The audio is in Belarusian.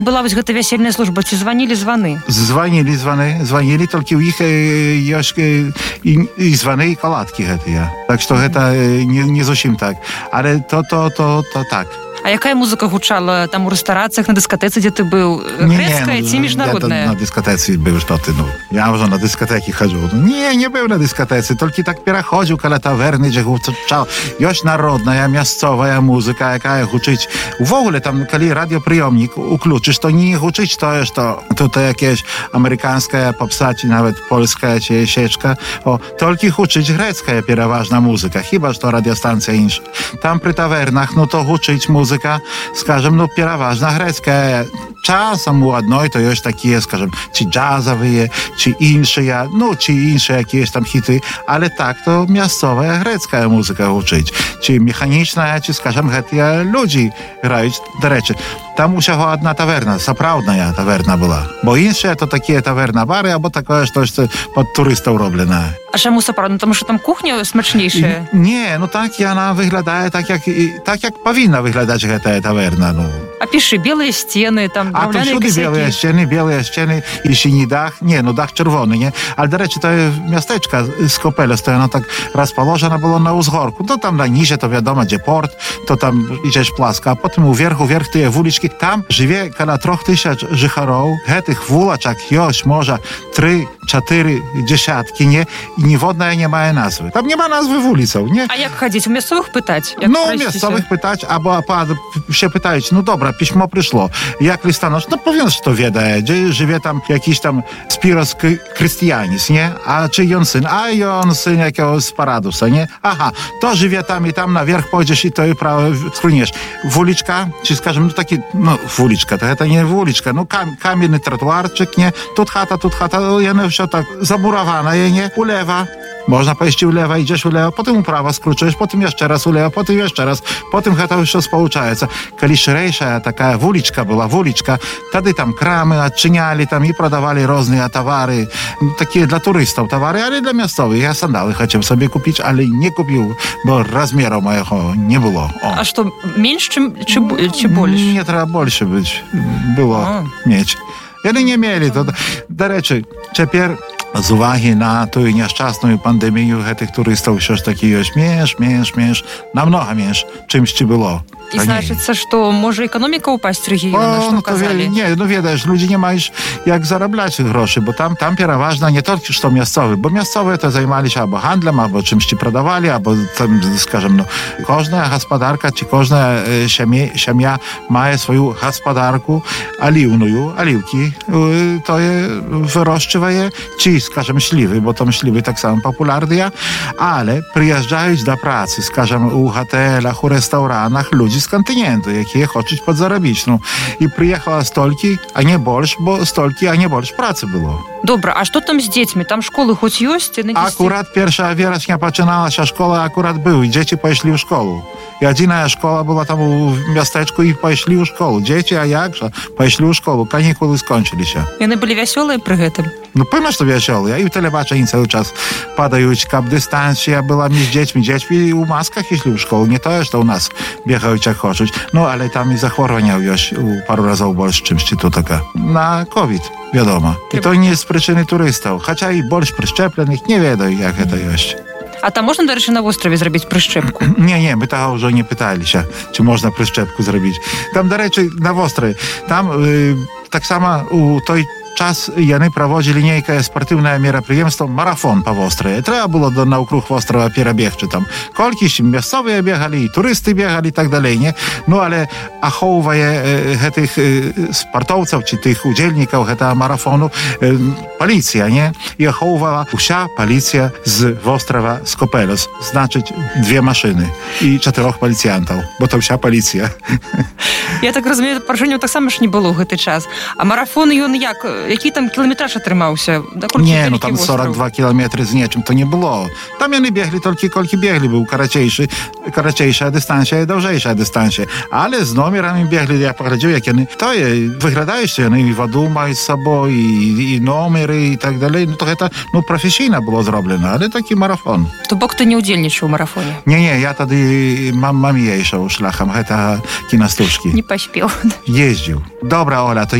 Была вось гэта вясельная служба, ці званілі званы? Званілі, толькі ў іх ёсць і званы, і каладкі гэтыя. Так што гэта не зусім так. Але то так. А якая музыка гучала там у рэстарацыях, на дыскатэцы, дзе ты быў? Грэцкая ці міжнародная? На дыскатэцы быў, што ты, я ўжо на дыскатэкі хаджу. Не быў на дыскатэцы, толькі так пераходзіў каля таверны, дзе гучала. Ёсць народная, мясцовая музыка, якая гучыць. Увогуле, там, калі радыёпрыёмнік уключыш, то не гучыць тое, што тут якаясь амерыканская попса, ці нават польская, ці яшечка. Толькі гучыць грэцкая пераважна музыка, хіба што радыёстанцыя інша. Там пры тавернах, то гучыць музыка, скажем, пераважна грэцкая. Часам у адной то ёсць такія, скажем, ці джазавыя, ці іншыя, ці іншыя якісь там хіты, але так то мясцовая грэцкая музыка гучыць. Ці механічная, ці, скажем, гэтыя людзі граюць. Дарэчы, там усяго адна таверна, сапраўдная таверна была. Бо іншыя то такія таверна-бары, або такое штосьці пад турыстаў робленае. А чаму сапраўдна? Тому што там кухня смачнейшая? Не, так яна выглядае так, як павінна выглядаць гэтая таверна. А пішы, белыя сцены, там А тут белыя сцены, і сіні дах. Дах чырвоны, не? Але, дарэчы, то мястэчка з Скопелес, то яно так расположена было на ўзгорку. То там на ніже, то вядома, дзе порт, то там ідзеш пласка, а потым уверх тыя вулічкі. Там жыве каля 3000 жыхароў. Гэтых вулачак ёсць, можа, 3-4 дзесяткі, не? І ніводная не мае назвы. Там няма назвы вуліцаў, не? А як хадзіць? У мясцовых пытаць? Мясцовых пытаць, або ще пытаюць, добра, пісьмо прыйшло. Як лістаноч? Павін, што ведае, дзе жыве там якісь там Спірос Хрысціяніс, не? А чи ён сын? А ён сын якогось Спарадуса, не? Ага, то жыве там, і там наверх пойдзеш, і то і право скрунеш. Вулічка, чи, скажем, такі, вулічка, то гэта не вулічка, каменны тротуарчик, не? Тут хата, яно все так замураванае, не? Улева. Można pójść ulewa, idziesz ulewa, potem uprawa skrócisz, potem jeszcze raz ulewa, potem jeszcze raz, potem to już spouczaється. Kiedy szersza taka wuliczka była, wtedy tam kramy odczyniali tam i prodawali różne towary, takie dla turystów towary, ale dla miastowych. Ja sandały chciałem sobie kupić, ale nie kupił, bo rozmiaru mojego nie było. A co, mniejszy czy больше? Nie, trzeba większy być, było mieć. Ale nie mieli, to do rzeczy, теперь з уваги на ту няшчасную пандемію гэтых турыстаў ўсё ж такі ёсць менш, намнога менш, чымсь ці было. І значыцца, што можа эканоміка ўпасць рэгіёна, што казалі? Не, ведаеш, людзі не маюць як зарабляць грошы, бо там пераважна не толькі што мясцовы, бо мясцовыя то займаліся або гандлем, або чымсьці прадавалі, або там, скажем, кожная гаспадарка ці кожная сям'я мае сваю гаспадарку аліўную, аліўкі, тое вырошчвае, ці, скажем, śliwy, bo tam śliwy tak samo popularne, ale przyjeżdżają do pracy, скажем, u hotelach, u restaurantach ludzi z kontynentu, jakie chcą podzarobić. I przyjechała stolki, a nie больше, bo stolki, a nie больше pracy było. Dobra, a co tam z dziećmi? Tam szkoły choć jest? Akurat 1 września zaczynała się szkoła, akurat były i dzieci poszli w szkołę. Jedyna szkoła była tam w miasteczku i poszli w szkołę. Dzieci, a jakże? Poszli w szkołę, kanikuły skończyli się. I one byli wesołe przy tym? Pewnie, że wesołe. I w telebaczeniu cały czas padają kap dystancja, była mi z dziećmi. Dzieci u maskach szli w szkołę. Nie to jest, że u nas biegają jak chcą. Ale tam i zachorowania już paru razy больше, czymś to taka. Na COVID, wiadomo. I to nie z przyczyny turystów. Chociaż i больше przeszczepionych, nie wiedzą, jak to jest. A tam można, do rzeczy, na ostровie zrobić przeszczepku? Nie, my tego już nie pytali się, czy można przeszczepku zrobić. Tam, do rzeczy, na ostровie, tam tak samo u tej час яны праводзілі нейкае спартыўнае мерапрыемства марафон па востраве. Трэба было наўкруг вострава перабегчы там. Колькі мясцовыя бегалі, і турысты бегалі і так далей, не? Але ахоўвае гэтых спартоўцаў ці тых удзельнікаў гэтага марафону паліцыя, не? І ахоўвала уся паліцыя з вострава Скопелес. Значыць, 2 машыны і 4 паліцыянтаў, бо то вся паліцыя. Я так разумею, парушэнняў таксама ж не было ў гэты час. А марафон ён як Які там кіламетраж атрымаўся? Не, ну там 42 кілометри з нечым то не было. Там яны беглі толькі колькі беглі, быў карацейшая дыстанцыя і даўжэйшая дыстанцыя. Але з номерамі беглі, я паглядзеў, як яны тое выглядаюць, яны і ваду маюць з сабой, і номеры, і так далей. Ну, то гэта, прафесійна было зроблена, але такі марафон. То бок ты не ўдзельнічаў у марафоне? Не, я тады мам'я ішаў шляхам гэтага кінастужкі. Не паспеў. Ездзіў. Добра, Оля, то